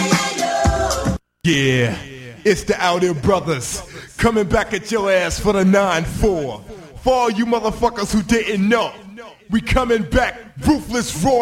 Yeah, it's the Out Here Brothers coming back at your ass for the 9-4. For all you motherfuckers who didn't know, we coming back, ruthless, raw.